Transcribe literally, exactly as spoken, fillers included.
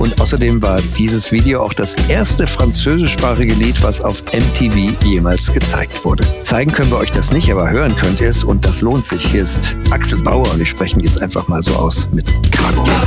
Und außerdem war dieses Video auch das erste französischsprachige Lied, was auf M T V jemals gezeigt wurde. Zeigen können wir euch das nicht, aber hören könnt ihr es und das lohnt sich. Hier ist Axel Bauer und wir sprechen jetzt einfach mal so aus mit Cargo.